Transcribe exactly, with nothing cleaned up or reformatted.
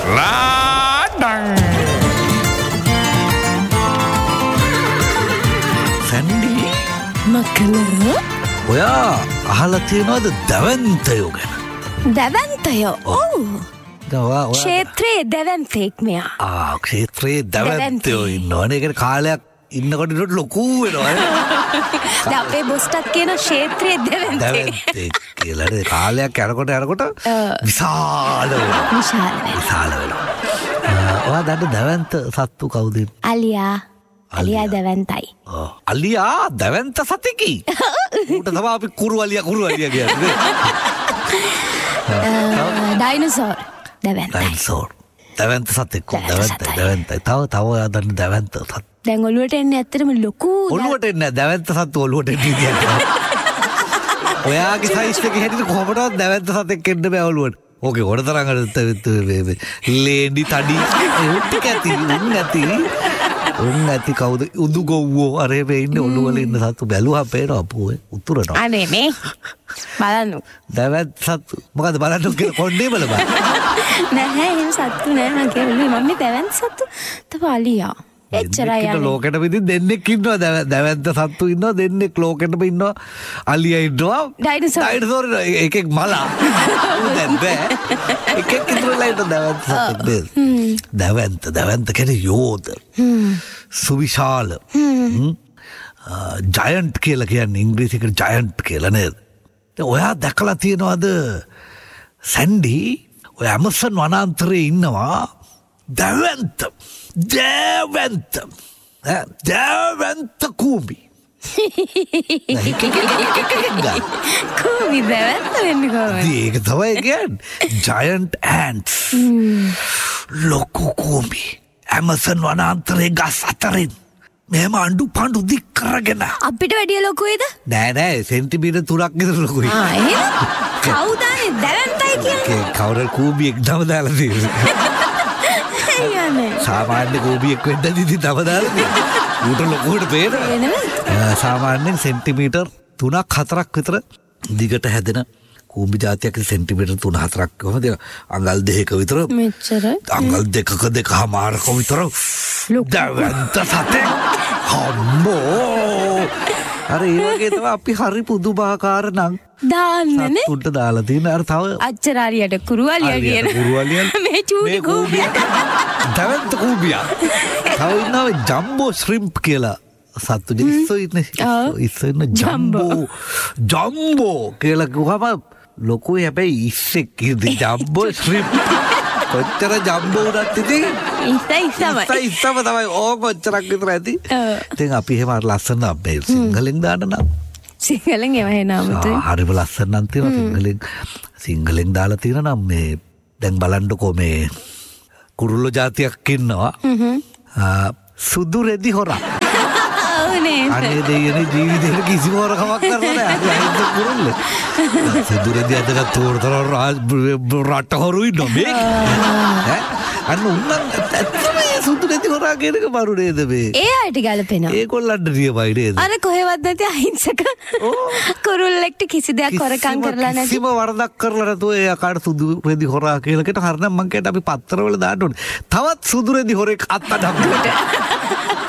රාඩන් Sandy මකල ඔයා අහලා තියෙනවද දැවැන්තයෝ ගැන? දැවැන්තයෝ? ඔව්. ඔයා ක්ෂේත්‍රයේ දැවැන්තෙක් මෙයා. ආ ක්ෂේත්‍රයේ දැවැන්තයෝ ඉන්නවනේ. ඒකට කාලයක් ඉන්නකොට ඊට ලොකු වෙනවා. දැන් අපේ බොස්ටත් කියන ක්ෂේත්‍රයේ දැවැන්තෙක්. දැවැන්තෙක් කියලා නේ. කාලයක් යනකොට යනකොට විශාල වෙනවා. විශාල වෙනවා. විශාල වෙනවා. ඔයා දන්න දැවැන්ත සත්තු කවුද? අලියා. අලියා දැවැන්තයි. ඔව්. අලියා දැවැන්ත සතෙකි. ඌට තමයි අපි කුරු අලියා කුරු අලියා කියන්නේ. ඩයිනෝසෝර් දැවැන්තයි. ඩයිනෝසෝර් දැවැන්ත සතෙක්. දැවැන්තයි දැවැන්තයි. තව තව ඔයා දන්න දැවැන්ත සත්. දැන් ඔළුවට එන්නේ ඇත්තටම ලොකු. ඔළුවට එන්නේ නැහැ. දැවැන්ත සත්තු ඔළුවට එන්නේ කියන්නේ. ඔයාගේ සයිස් එකේ හැටියට කොහොමදවත් දැවැන්ත සතෙක් එන්න බෑ ඔළුවට. ඕකේ හොර තරංග ලේඩි තඩි ඒත් කැති උන් නැති උන් නැති කවුද උදු ගොව්වෝ අරේ මේ ඉන්නේ ඔළුවල ඉන්න සත්තු බැලුවා පේනවා අපෝ උතුරනවා. අනේ මේ බලන්න. දැවැන්ත සත්තු මොකද බලන්න කියලා කොණ්ඩේ බල බල. නැහැ එහෙම සත්තු නැහැ මං කියන්නේ මම මේ දැවැන්ත සත්තු තව අලියා. එච්චරයි යන්නේ. ලෝකෙට විදිහ දෙන්නෙක් ඉන්නවා දැවැන්ත සත්තු ඉන්නවා දෙන්නෙක් ලෝකෙටම ඉන්නවා අලියා ඉන්නවා ඩයිනෝසෝර් ඩයිනෝසෝර් එකෙක් මලා දැන් බෑ එකෙක් ඉතුරුලා ඉන්න දැවැන්ත සතෙක් දැවැන්ත දැවැන්ත කියන්නේ යෝධ සුවිශාල ජයන්ට් කියලා කියන්නේ ඉංග්‍රීසියකට ජයන්ට් කියලා නේද? දැන් ඔයා දැකලා තියෙනවද සැන්ඩි ඔය ඇමසන් වනාන්තරයේ ඉන්නවා දැවැන්ත දැවැන්ත දැවැන්ත කූඹි. කූඹි දැවැන්ත වෙන්නේ කොහොමද? ඒක තමයි කියන්නේ ජයන්ට් ඇන්ට්ස්. ලොකු කූඹි ඇමසන් වනාන්තරයේ ගස් අතරින් මෙහෙම අඬු පඬු දික් කරගෙන අපිට වැඩිය ලොකුයිද? නෑ නෑ සෙන්ටිමීටර් තුනක් විතර ලොකුයි. ආ එහෙම කවුදානේ දැවැන්තයි කියන්නේ? කවුරු කූඹියෙක් නම දාලා තියෙන්නේ. සාමාන්‍ය කූඹියෙක් වෙන්න දිදි තව දාලා තියෙන්නේ. ඌට ලොකුවට පේනවා. සාමාන්‍යයෙන් සෙන්ටිමීටර් තුනක් හතරක් විතර දිගට හැදෙන කූඹි జాතියක් සෙන්ටිමීටර් තුන හතරක් කොහොමද අඟල් දෙකක විතර මෙච්චර අඟල් දෙකක දෙකමාරක විතර දැවැන්ත සතෙක් හම්බෝ. අර ඒ වගේ තමයි අපි හරි පුදුමාකාර නම් දාන්නනේ සතුන්ට දාලා තියෙන අර තව අච්චරාලියට කුරුවලියා කියන කුරුවලියා මේ චූටි කූඹිය දැවැන්ත කූඹියා. තව ඉන්නවා ජම්බෝ ශ්‍රිම්ප් කියලා සත්තු ඉස්සෝ ඉන්නේ. ඉස්සෝ ඉන්න ජම්බෝ ජම්බෝ කියලා කිව්වම ලොකුයි හැබැයි ඉස්සෙක් ඉන්නේ ජම්බෝ ශ්‍රිම්ප්. කොච්චර ජම්බෝ උනත් ඉතින් ඉස්ස ඉස්සමයි. ඉස්ස ඉස්සම තමයි ඕක කොච්චරක් විතර ඇති. ඉතින් අපි එහෙම අර ලස්සන අපේ සිංහලෙන් දාන්න නම් සිංහලෙන් ඒව එනමුත් හරිම ලස්සන නම් තියෙනවා සිංහලෙන් සිංහලෙන් දාලා තියෙන නම් මේ දැන් බලන්නකෝ මේ කුරුල්ලෝ జాතියක් ඉන්නවා සුදු රෙදි හොරා. අනේ දෙයනේ ජීවිතේ කිසිම හොරකමක් කරලා නැහැ. අද කුරුල්ලේ සුදු රෙදි අදට තෝරතර රට හොරු ඉන්නවා මේ. ඈ අන්න උන්නන් ඇත්තම සුදු රෙදි හොරා කියන එක බරු නේද මේ? ඒ අයට ගලපෙනවා. ඒගොල්ලන්ට නියමයි නේද? අර කොහෙවත් නැති අහිංසක කුරුල්ලෙක්ට කිසි දෙයක් හොරකම් කරලා නැති. කිසිම වරදක් කරලා නැතුව ඒ අකාට සුදු රෙදි හොරා කියලා කට හරිනම් මං කියට අපි පත්තරවල දාන්න ඕනේ. තවත් සුදු රෙදි හොරෙක් අත්අඩංගුවට.